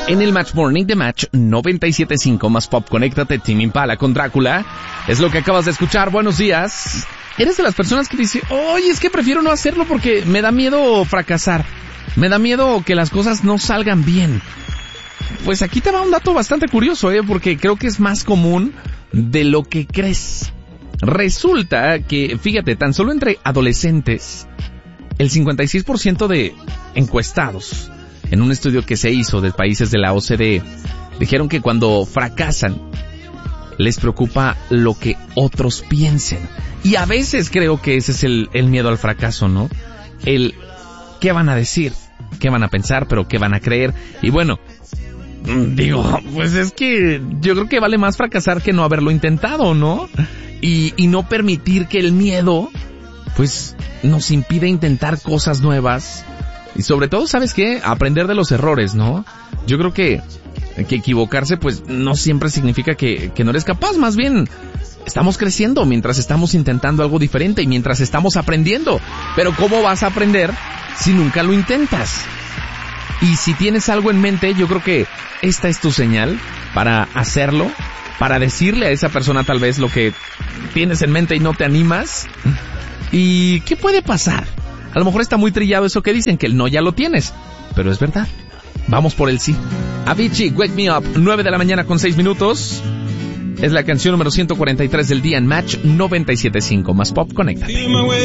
En el Match Morning de Match 97.5 más Pop, conéctate, Tame Impala con Drácula. Es lo que acabas de escuchar. Buenos días. ¿Eres de las personas que dice, oye, es que prefiero no hacerlo porque me da miedo fracasar? Me da miedo que las cosas no salgan bien. Pues aquí te va un dato bastante curioso, porque creo que es más común de lo que crees. Resulta que, fíjate, tan solo entre adolescentes, el 56% de encuestados en un estudio que se hizo de países de la OCDE dijeron que cuando fracasan les preocupa lo que otros piensen. Y a veces creo que ese es el miedo al fracaso, ¿no? El qué van a decir, qué van a pensar, pero qué van a creer. Y bueno, digo, pues es que yo creo que vale más fracasar que no haberlo intentado, ¿no? Y no permitir que el miedo pues nos impide intentar cosas nuevas. Y sobre todo, ¿sabes qué? Aprender de los errores, ¿no? Yo creo que equivocarse pues no siempre significa que no eres capaz, más bien estamos creciendo mientras estamos intentando algo diferente y mientras estamos aprendiendo. Pero ¿cómo vas a aprender si nunca lo intentas? Y si tienes algo en mente, yo creo que esta es tu señal para hacerlo, para decirle a esa persona tal vez lo que tienes en mente y no te animas. ¿Y qué puede pasar? A lo mejor está muy trillado eso que dicen, que el no ya lo tienes, pero es verdad. Vamos por el sí. Avicii, Wake Me Up, 9 de la mañana con 6 minutos. Es la canción número 143 del día en Match 97.5 más Pop, conéctate.